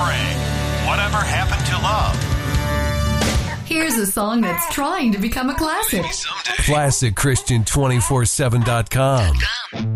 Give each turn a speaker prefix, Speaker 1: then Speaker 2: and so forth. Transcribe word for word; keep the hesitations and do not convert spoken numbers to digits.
Speaker 1: Spring. Whatever Happened to Love?
Speaker 2: Here's a song that's trying to become a classic.
Speaker 1: Maybe someday.
Speaker 3: Classic Christian two forty-seven dot com.